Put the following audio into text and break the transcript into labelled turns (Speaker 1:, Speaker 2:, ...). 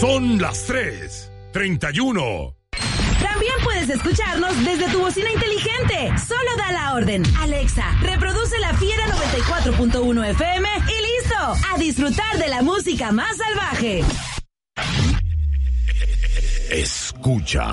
Speaker 1: Son las 3:31.
Speaker 2: También puedes escucharnos desde tu bocina inteligente. Solo da la orden. Alexa, reproduce La Fiera 94.1 FM y listo. A disfrutar de la música más salvaje.
Speaker 1: Escucha.